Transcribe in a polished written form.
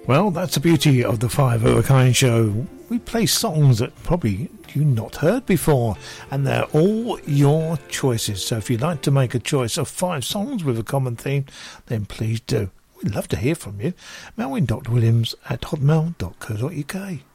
Well, that's the beauty of the Five of a Kind show. We play songs that probably you've not heard before, and they're all your choices. So if you'd like to make a choice of 5 songs with a common theme, then please do. We'd love to hear from you. Melwyn.Williams@hotmail.co.uk.